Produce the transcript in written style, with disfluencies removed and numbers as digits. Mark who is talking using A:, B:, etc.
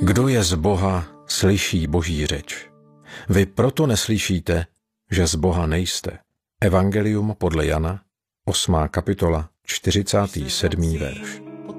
A: Kdo je z Boha, slyší Boží řeč. Vy proto neslyšíte, že z Boha nejste. Evangelium podle Jana, 8. kapitola, 47. verš.